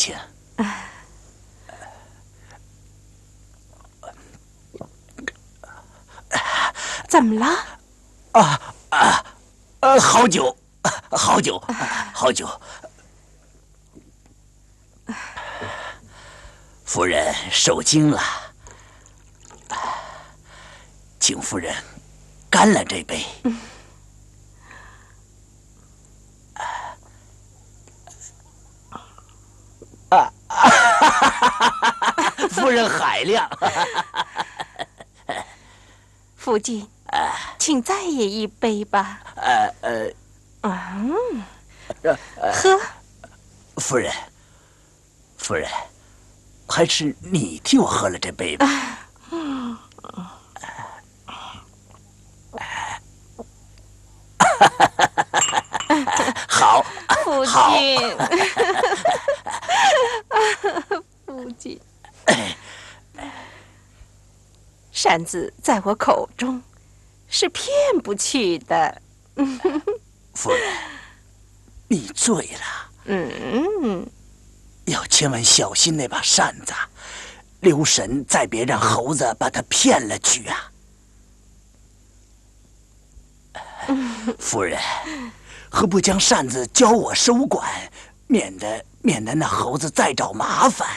情？ 怎么了？ 好酒，好酒，好酒。夫人受惊了，请夫人干了这杯。夫人海量。 夫君，请再饮一杯吧。喝。 夫人，夫人，还是你替我喝了这杯吧。好， 夫君，夫君，扇子在我口中是骗不去的。 夫人，你醉了。要千万小心那把扇子，留神再别让猴子把它骗了去啊。夫人，何不将扇子交我收管，免得那猴子再找麻烦。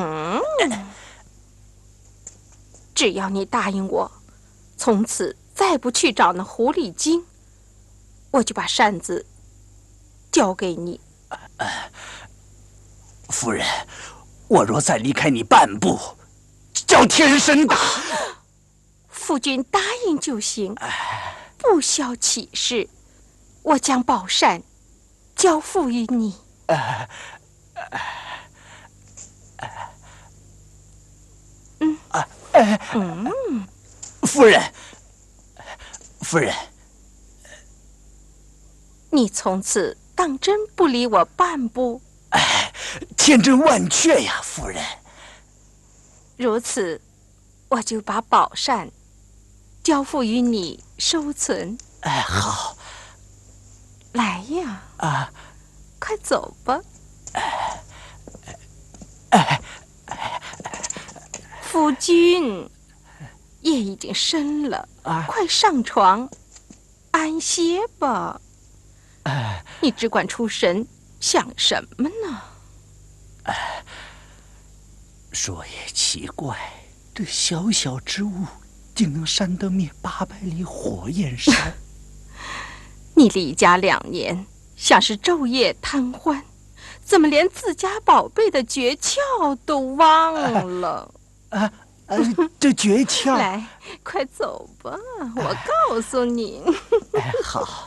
只要你答应我，从此再不去找那狐狸精，我就把扇子交给你。 夫人，我若再离开你半步，叫天神打。 夫君答应就行，不消其事，我将宝扇交付于你。 夫人，夫人， 你从此当真不离我半步？ 千真万确呀，夫人。 如此，我就把宝扇交付于你收存。 好。 来呀！快走吧。夫君，夜已经深了，快上床安歇吧。你只管出神，想什么呢？ 说也奇怪，这小小之物竟能扇得灭800里火焰山。 你离家2年，像是昼夜贪欢，怎么连自家宝贝的诀窍都忘了？ 这诀窍…… 来，快走吧，我告诉你。 好。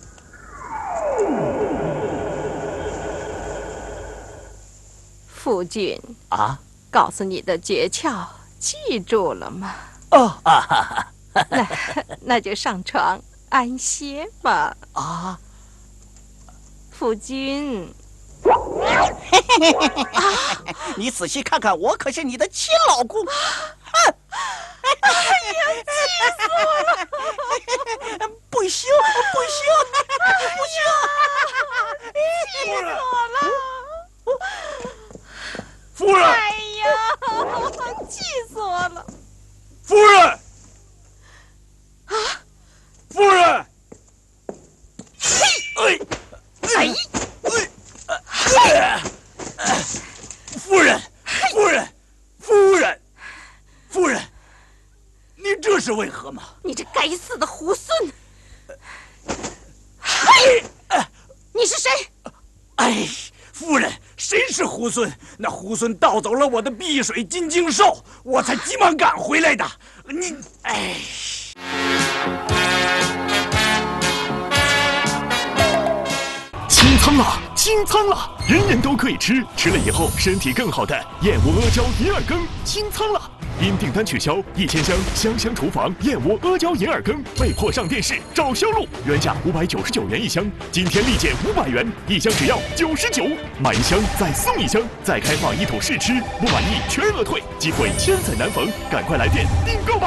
夫君告诉你的诀窍记住了吗？那就上床安歇吧。夫君。 你仔细看看，我可是你的亲老公。 哎呀，气死我了！ 不行，不行，不行！ 气死我了！ 夫人！ 哎呀，气死我了！ 夫人！夫人！夫人，夫人，夫人，夫人，你这是为何吗？ 你这该死的猢狲！你是谁？ 夫人，谁是猢狲？那猢狲盗走了我的碧水金睛兽，我才急忙赶回来的。你， 清仓了，清仓了！人人都可以吃，吃了以后身体更好的燕窝阿胶银耳羹清仓了。因订单取消，1000箱香香厨房燕窝阿胶银耳羹被迫上电视找销路，原价599元一箱，今天立减500元，一箱只要99，买一箱再送一箱，再开放一桶试吃，不满意全额退，机会千载难逢，赶快来电订购吧！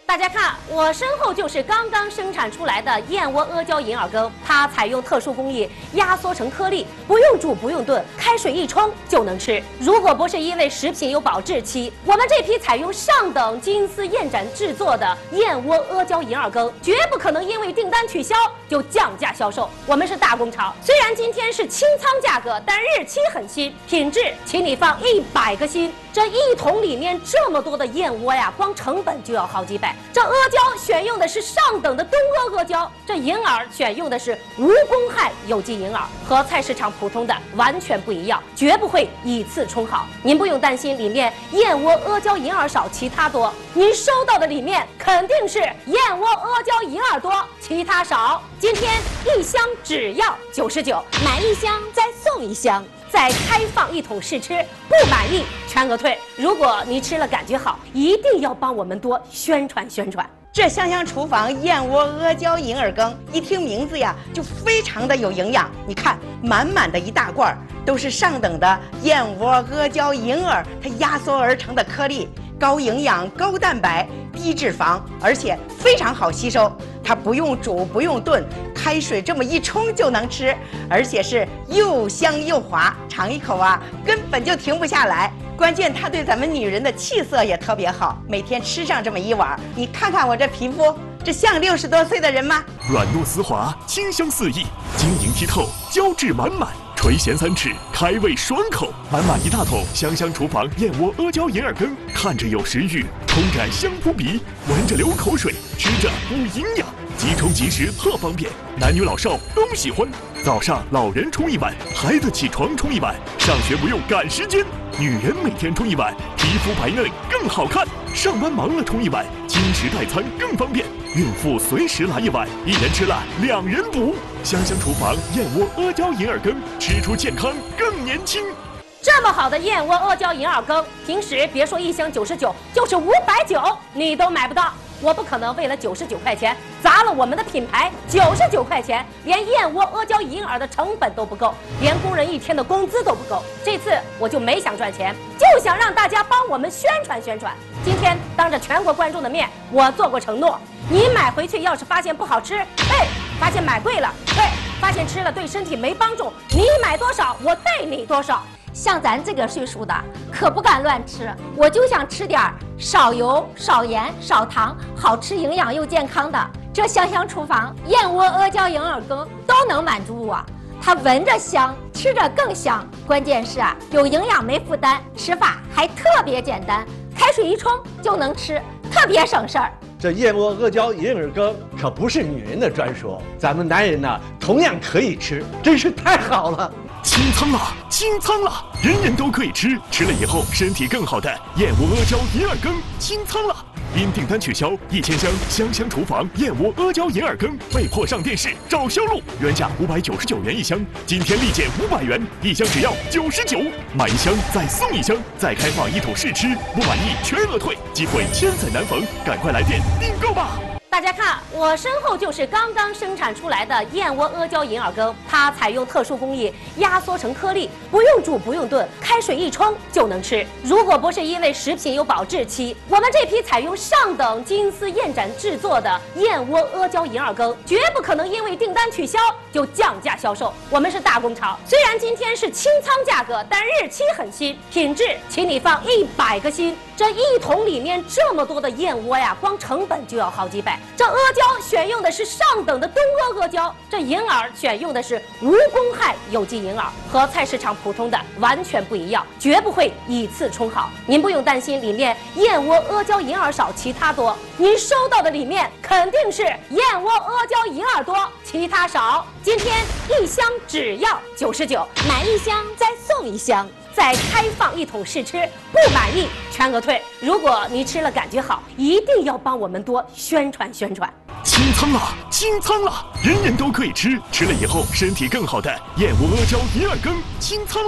大家看，我身后就是刚刚生产出来的燕窝阿胶银耳羹，它采用特殊工艺压缩成颗粒，不用煮不用炖，开水一冲就能吃。如果不是因为食品有保质期，我们这批采用上等金丝燕盏制作的燕窝阿胶银耳羹，绝不可能因为订单取消就降价销售。我们是大工厂，虽然今天是清仓价格，但日期很新，品质请你放100个心。这一桶里面这么多的燕窝呀，光成本就要好几百。这阿胶选用的是上等的东阿阿胶，这银耳选用的是无公害有机银耳，和菜市场普通的完全不一样，绝不会以次充好。您不用担心里面燕窝阿胶银耳少，其他多。您收到的里面肯定是燕窝阿胶银耳多，其他少。今天一箱只要99，买一箱再送一箱。再开放一桶试吃，不满意全额退。如果你吃了感觉好，一定要帮我们多宣传宣传。 这香香厨房燕窝阿胶银耳羹，一听名字呀就非常的有营养。你看，满满的一大罐都是上等的燕窝阿胶银耳，它压缩而成的颗粒，高营养、高蛋白、低脂肪，而且非常好吸收。它不用煮不用炖，开水这么一冲就能吃，而且是又香又滑，尝一口啊根本就停不下来。关键它对咱们女人的气色也特别好，每天吃上这么一碗，你看看我这皮肤，这像60多岁的人吗？ 软糯丝滑，清香四溢，晶莹剔透，胶质满满，垂涎3尺，开胃爽口。满满一大桶香香厨房燕窝阿胶银耳羹，看着有食欲，冲着香扑鼻，闻着流口水，吃着补营养，即冲即食特方便，男女老少都喜欢。早上老人冲一碗，孩子起床冲一碗，上学不用赶时间，女人每天冲一碗，皮肤白嫩更好看。上班忙了冲一碗，轻食代餐更方便。孕妇随时来一碗，一人吃了2人补。香香厨房燕窝阿胶银耳羹，吃出健康更年轻。 这么好的燕窝阿胶银耳羹，平时别说一箱99，就是590你都买不到。我不可能为了99块钱砸了我们的品牌，99块钱连燕窝阿胶银耳的成本都不够，连工人1天的工资都不够。这次我就没想赚钱，就想让大家帮我们宣传宣传。今天当着全国观众的面，我做过承诺，你买回去要是发现不好吃，发现买贵了，发现吃了对身体没帮助，你买多少我带你多少。 像咱这个岁数的，可不敢乱吃。我就想吃点少油、少盐、少糖，好吃、营养又健康的。这香香厨房燕窝阿胶银耳羹都能满足我。它闻着香，吃着更香。关键是有营养没负担，吃法还特别简单，开水一冲就能吃，特别省事儿。 这燕窝阿胶银耳羹可不是女人的专属，咱们男人呢同样可以吃，真是太好了。 清仓了，清仓了，人人都可以吃，吃了以后身体更好的燕窝阿胶银耳羹清仓了。因订单取消，1000箱香香厨房燕窝阿胶银耳羹被迫上电视找销路，原价599元一箱，今天立减500元，一箱只要99，买一箱再送一箱，再开放一桶试吃，不满意全额退，机会千载难逢，赶快来电订购吧！ 大家看，我身后就是刚刚生产出来的燕窝阿胶银耳羹，它采用特殊工艺压缩成颗粒，不用煮不用炖，开水一冲就能吃。如果不是因为食品有保质期，我们这批采用上等金丝燕盏制作的燕窝阿胶银耳羹，绝不可能因为订单取消就降价销售。我们是大工厂，虽然今天是清仓价格，但日期很新，品质请你放100个心。这一桶里面这么多的燕窝呀，光成本就要好几百。这阿胶选用的是上等的东阿阿胶，这银耳选用的是无公害有机银耳，和菜市场普通的完全不一样，绝不会以次充好。您不用担心里面燕窝阿胶银耳少，其他多。您收到的里面肯定是燕窝阿胶银耳多，其他少。今天一箱只要99，买一箱再送一箱。再开放一桶试吃，不满意全额退。如果你吃了感觉好，一定要帮我们多宣传宣传。 清仓了，清仓了，人人都可以吃，吃了以后身体更好的燕窝阿胶银耳羹清仓了。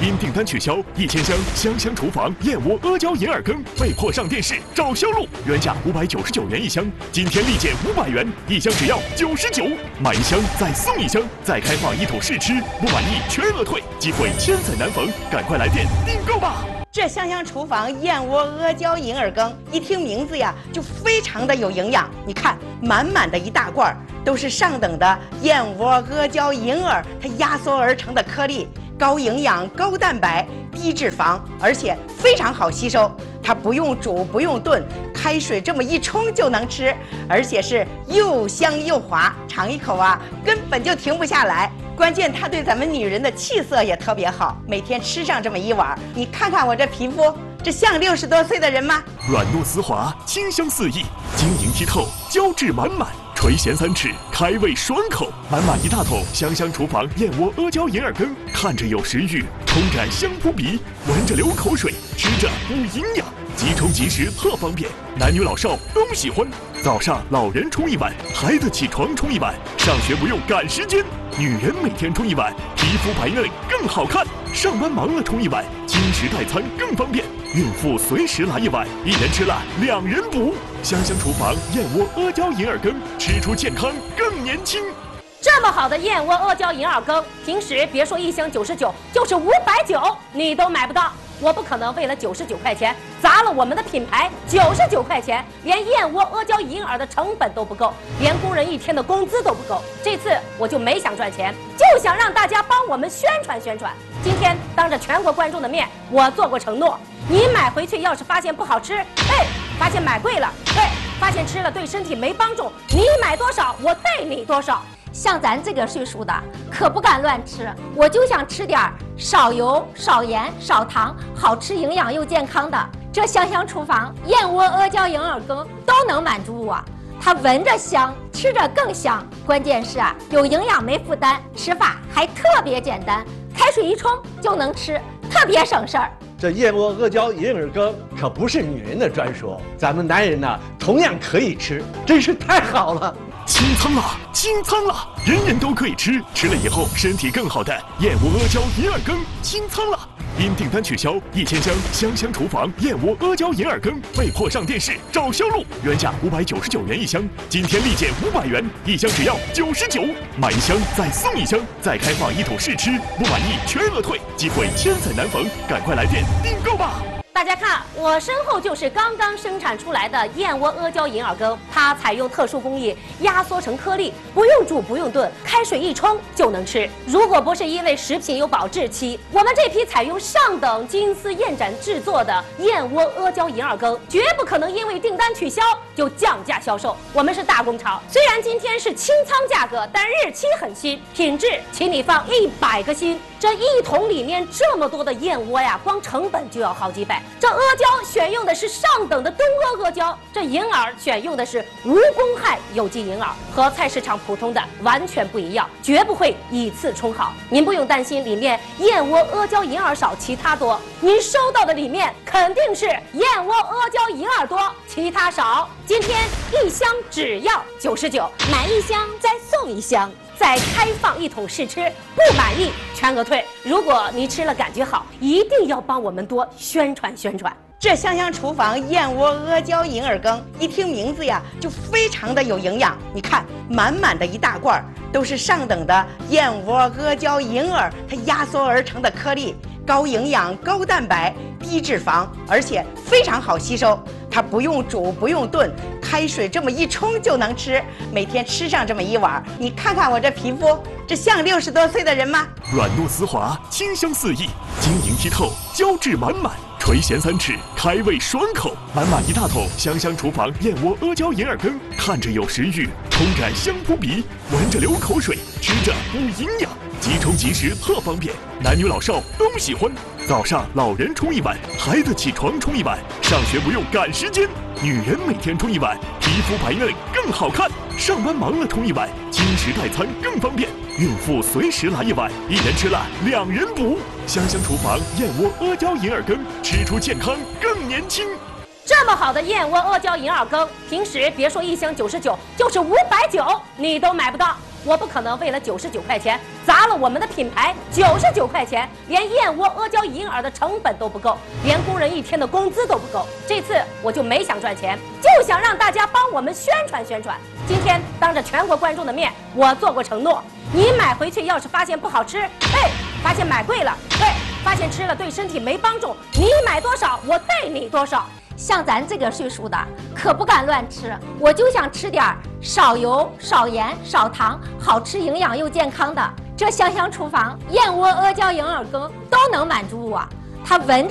因订单取消，1000箱香香厨房燕窝阿胶银耳羹被迫上电视找销路，原价599元一箱，今天立减500元，一箱只要99，买一箱再送一箱，再开放一桶试吃，不满意全额退，机会千载难逢，赶快来电订购吧！ 这香香厨房燕窝阿胶银耳羹，一听名字呀，就非常的有营养。你看，满满的一大罐，都是上等的燕窝阿胶银耳，它压缩而成的颗粒，高营养、高蛋白、低脂肪，而且非常好吸收。它不用煮，不用炖，开水这么一冲就能吃，而且是又香又滑，尝一口啊，根本就停不下来。关键它对咱们女人的气色也特别好，每天吃上这么一碗，你看看我这皮肤，这像60多岁的人吗？ 软糯丝滑，清香四溢，晶莹剔透，胶质满满，垂涎3尺，开胃爽口，满满一大桶香香厨房燕窝阿胶银耳羹，看着有食欲，冲着香扑鼻，闻着流口水，吃着补营养，即冲即食特方便，男女老少都喜欢。早上老人冲一碗，孩子起床冲一碗，上学不用赶时间，女人每天冲一碗，皮肤白嫩更好看，上班忙了冲一碗，经时代餐更方便，孕妇随时来一碗，一人吃了2人补。香香厨房燕窝阿胶银耳羹，吃出健康更年轻。 这么好的燕窝阿胶银耳羹，平时别说1箱99，就是590你都买不到。我不可能为了99块钱砸了我们的品牌，99块钱连燕窝阿胶银耳的成本都不够，连工人1天的工资都不够。这次我就没想赚钱，就想让大家帮我们宣传宣传。今天当着全国观众的面，我做过承诺，你买回去要是发现不好吃，发现买贵了，发现吃了对身体没帮助，你买多少我带你多少。 像咱这个岁数的，可不敢乱吃。我就想吃点少油、少盐、少糖，好吃、营养又健康的。这香香厨房燕窝阿胶银耳羹都能满足我。它闻着香，吃着更香。关键是啊，有营养没负担，吃法还特别简单，开水一冲就能吃，特别省事儿。 这燕窝阿胶银耳羹可不是女人的专属，咱们男人呢同样可以吃，真是太好了。 清仓了，清仓了，人人都可以吃，吃了以后身体更好的燕窝阿胶银耳羹清仓了。因订单取消，1000箱香香厨房燕窝阿胶银耳羹被迫上电视找销路，原价599元一箱，今天立减500元，一箱只要99，买一箱再送一箱，再开放一桶试吃，不满意全额退，机会千载难逢，赶快来电订购吧！ 大家看，我身后就是刚刚生产出来的燕窝阿胶银耳羹，它采用特殊工艺压缩成颗粒，不用煮不用炖，开水一冲就能吃。如果不是因为食品有保质期，我们这批采用上等金丝燕盏制作的燕窝阿胶银耳羹，绝不可能因为订单取消就降价销售。我们是大工厂，虽然今天是清仓价格，但日期很新，品质请你放100个心。这一桶里面这么多的燕窝呀，光成本就要好几百。这阿胶选用的是上等的东阿阿胶，这银耳选用的是无公害有机银耳，和菜市场普通的完全不一样，绝不会以次充好。您不用担心里面燕窝阿胶银耳少，其他多。您收到的里面肯定是燕窝阿胶银耳多，其他少。今天一箱只要99，买一箱再送一箱。再开放一桶试吃，不满意全额退。如果你吃了感觉好，一定要帮我们多宣传宣传。 这香香厨房燕窝阿胶银耳羹，一听名字呀，就非常的有营养。你看，满满的一大罐，都是上等的燕窝阿胶银耳，它压缩而成的颗粒，高营养、高蛋白、低脂肪，而且非常好吸收。它不用煮不用炖，开水这么一冲就能吃，每天吃上这么一碗，你看看我这皮肤，这像60多岁的人吗？ 软糯丝滑，清香四溢，晶莹剔透，胶质满满，垂涎3尺，开胃爽口，满满一大桶香香厨房燕窝阿胶银耳羹，看着有食欲，冲着香扑鼻，闻着流口水，吃着补营养，即冲即食特方便，男女老少都喜欢。早上老人冲一碗，孩子起床冲一碗，上学不用赶时间，女人每天冲一碗，皮肤白嫩更好看，上班忙了冲一碗，经时代餐更方便，孕妇随时来一碗，一人吃了2人补。香香厨房燕窝阿胶银耳羹，吃出健康更年轻。 这么好的燕窝阿胶银耳羹，平时别说1箱99，就是590你都买不到。 我不可能为了99块钱砸了我们的品牌，99块钱连燕窝阿胶银耳的成本都不够，连工人一天的工资都不够。这次我就没想赚钱，就想让大家帮我们宣传宣传。今天当着全国观众的面，我做过承诺，你买回去要是发现不好吃，发现买贵了，发现吃了对身体没帮助，你买多少我对你多少。 像咱这个岁数的，可不敢乱吃。我就想吃点少油、少盐、少糖，好吃、营养又健康的。这香香厨房燕窝阿胶银耳羹都能满足我。它闻着。